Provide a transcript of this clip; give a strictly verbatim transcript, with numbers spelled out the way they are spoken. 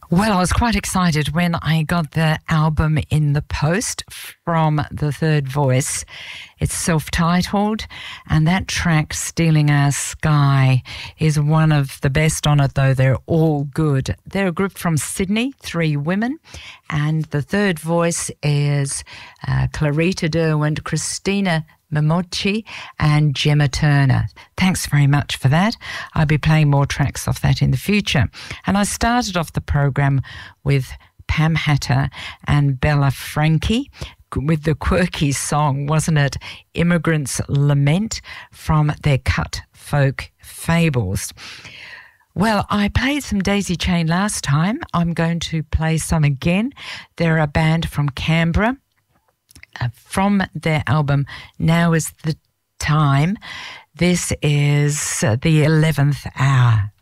Well, I was quite excited when I got the album in the post from The Third Voice. It's self-titled, and that track, Stealing Our Sky, is one of the best on it, though they're all good. They're a group from Sydney, three women, and The Third Voice is uh, Clarita Derwent, Christina Momocci and Gemma Turner. Thanks very much for that. I'll be playing more tracks off that in the future. And I started off the program with Pam Hatter and Bella Frankie with the quirky song, wasn't it? Immigrants Lament, from their Cut Folk Fables. Well, I played some Daisy Chain last time. I'm going to play some again. They're a band from Canberra. Uh, from their album Now Is the Time. This is uh, the eleventh Hour.